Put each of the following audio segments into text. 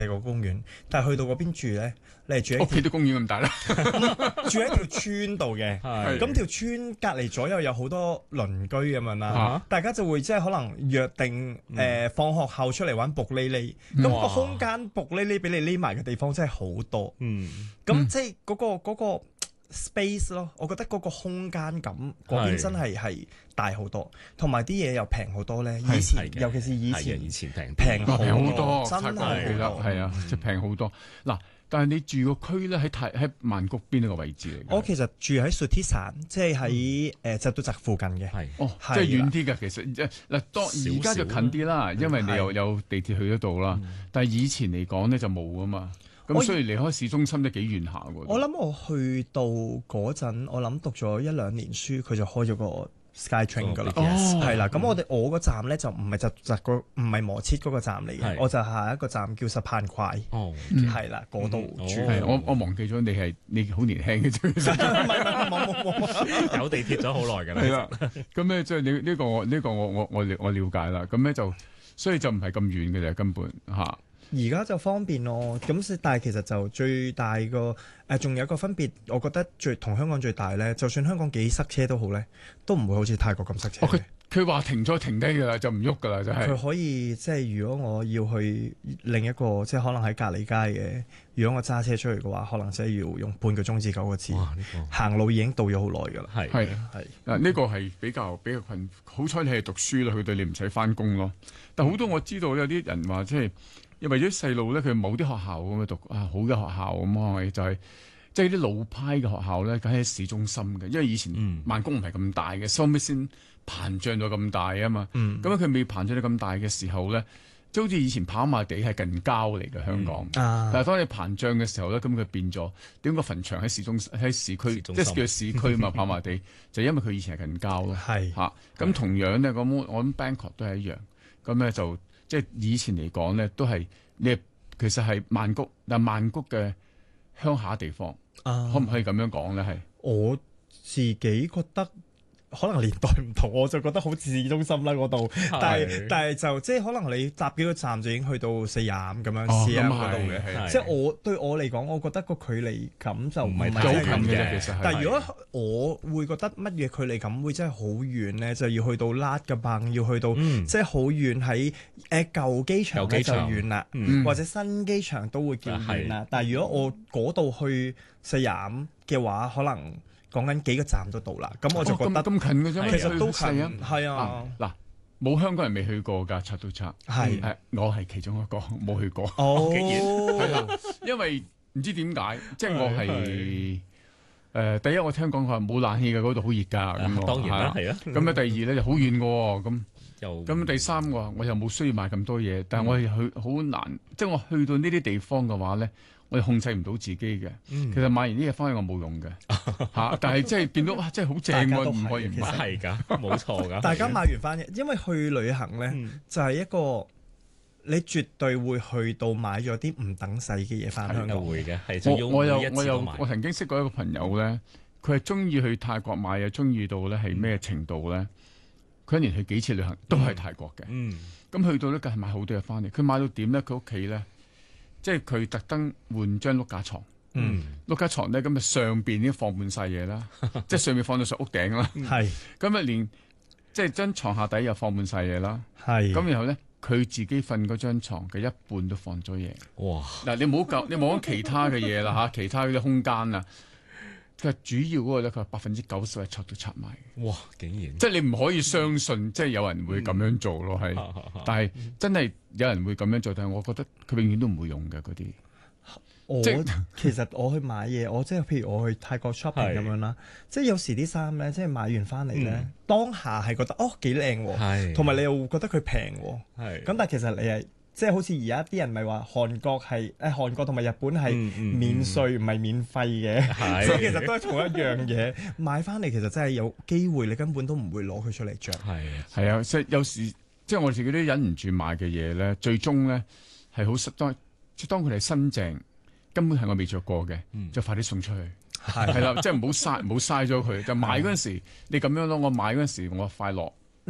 個公園，但係去到嗰邊住咧，你係住喺屋企都公園咁大啦， 住喺條村度嘅。 係咁條村隔離左右有好多鄰居咁樣啦， 啊大家就會即係可能約定放學後出嚟玩卜哩哩，咁個空間卜哩哩俾你匿埋嘅地方真係好多。咁即係嗰個 space 咯，我覺得嗰個空間感嗰邊真係大好多，同埋啲嘢又平好多咧。以前尤其是以前平好多， 真係係啊，即係平好多。嗱，但係你住個區咧喺曼谷邊一個位置嚟？ 我其實住喺 Sutishan，即係喺濟都澤附近嘅。 即係遠啲嘅。其實嗱，當而家就近啲啦，因為你又有地鐵去得到啦。但係以前嚟講咧就冇啊嘛。咁所以離開市中心都幾遠下喎。 我諗我去到嗰陣，我諗讀咗1、2年書，佢就開咗個 SkyTrain 噶啦。係啦，咁我個站咧就唔係唔係磨切嗰個站嚟嘅，我就下一個站叫Săpan Chrai。係啦，嗰度住。 我忘記咗你好年輕嘅啫。 唔係冇有地鐵咗好耐㗎啦。 係啦，咁咧即係你呢個我了解啦。咁咧就所以就唔係咁遠嘅啫，根本嚇。 而家就方便咯，咁但係其實就最大個仲有一個分別，我覺得同香港最大咧，就算香港幾塞車都好咧，都唔會好似泰國咁塞車。 佢話停咗停低㗎啦，就唔喐㗎啦，就係。佢可以即係如果我要去另一個，即係可能喺隔離街嘅，如果我揸車出去嘅話，可能真係要用半個鐘至9個字。行路已經到咗好耐㗎啦。 係呢個係比較困。好彩你係讀書啦，佢對你唔使翻工咯。但好多我知道有啲人話即係。因為咗細路咧，佢某啲學校咁樣讀好嘅學校咁啊，就係即係啲老派嘅學校咧，梗係喺市中心嘅。因為以前曼谷唔係咁大嘅，收尾先膨脹到咁大啊嘛。咁佢未膨脹到咁大嘅時候咧，即係好似以前跑馬地係近郊嚟嘅香港。但係當你膨脹嘅時候咧，咁佢變咗點個墳場喺市區，即係叫市區嘛。跑馬地就因為佢以前係近郊咯。咁同樣咧，咁我諗 Bangkok 都係一樣。咁咧就。即係以前嚟講咧，都係其實係曼谷，但係曼谷嘅鄉下地方，可唔可以咁樣講咧？係我自己覺得可能年代唔同，我就覺得好市中心啦嗰度，但係就即係可能你搭幾個站就已經去到Siam咁樣，Siam嗰度嘅。即係對我嚟講，我覺得個距離感就唔係太近嘅。其實但係如果我會覺得乜嘢距離感會真係好遠咧，就要去到Lat Krabang，要去到即係好遠喺舊機場咧就遠啦，或者新機場都會叫遠啦。但係如果我嗰度去Siam嘅話，可能講緊幾個站都到啦，咁我就覺得咁近嘅啫， 其實都近啊，係啊。 嗱，冇香港人未去過㗎，拆到拆，係我係其中一個冇去過。 竟然係啦，因為唔知點解，即係我係第一我聽講佢話冇冷氣嘅嗰度好熱㗎，咁當然啦，係啊。 咁啊第二咧就好遠嘅喎，咁第三我又冇需要買咁多嘢，但係我係去好難，即係我去到呢啲地方嘅話咧。我哋控制唔到自己嘅，其實買完呢嘢翻去我冇用嘅但係即係見到哇，真係好正喎，唔可以唔買， 係㗎，冇錯㗎。 大家買完翻嘅，因為去旅行咧就係一個你絕對會去到買咗啲唔等使嘅嘢翻香港。 會嘅， 我曾經識過一個朋友咧，佢係中意去泰國買嘢，中意到咧係咩程度咧？佢一年去幾次旅行都係泰國嘅，咁去到咧梗係買好多嘢翻嚟。佢買到點咧？佢屋企咧。即係佢特登換張碌架床，碌架床咧咁啊上邊已經放滿晒嘢啦，即係上面放到上屋頂啦，咁啊連即係張床下底又放滿晒嘢啦，咁然後咧佢自己瞓嗰張床嘅一半都放咗嘢。哇！嗱你唔好講其他嘅嘢啦嚇，其他嗰啲空間啊，佢主要嗰個咧佢話90%係拆都拆埋。 哇！竟然即係你唔可以相信，即係有人會咁樣做咯，係。但係真係有人會咁樣做，但係我覺得佢永遠都唔會用嘅嗰啲。 其實我去買嘢，我即係譬如我去泰國 shopping 咁樣啦，即係有時啲衫咧，即係買完翻嚟咧，當下係覺得幾靚喎，同埋你又會覺得佢平喎，咁但係其實你係。即係好似而家啲人咪話韓國同埋日本係免稅唔係免費嘅，所以其實都係同一樣嘢。買翻嚟其實真係有機會，你根本都唔會攞佢出嚟着。 係啊，即係有時即係我自己都忍唔住買嘅嘢咧，最終咧係好當佢哋新淨，根本係我未着過嘅，就快啲送出去。係啦，即係唔好嘥咗佢。就買嗰陣時，你咁樣咯，我買嗰陣時我快樂。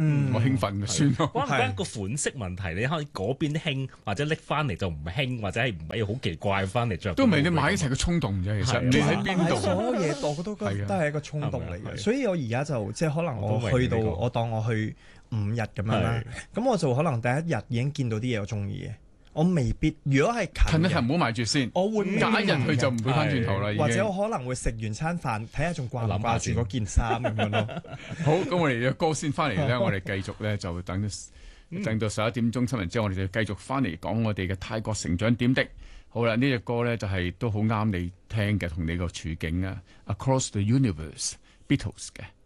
我興奮就算咯。 關唔關個款式問題？你可能嗰邊興，或者拎翻嚟就唔興，或者係唔係好奇怪翻嚟着？ 都唔係你買一齊嘅衝動啫，其實你喺邊度？ 所有嘢我都覺得都係一個衝動嚟嘅，所以我而家就即係可能我去到我當我去5日咁樣啦，咁我就可能第一日已經見到啲嘢我中意嘅。我未必，如果係近係唔好買住先。 我會隔一日去就唔會翻轉頭啦。 或者我可能會食完餐飯，睇下仲掛唔掛住嗰件衫咁樣咯。 好，咁我哋嘅歌先翻嚟咧，我哋繼續咧就等到11點鐘新聞之後，我哋就繼續翻嚟講我哋嘅泰國成長點滴。好啦，呢隻歌咧就係都好啱你聽嘅，同你個處境啊，Across the Universe Beatles 嘅。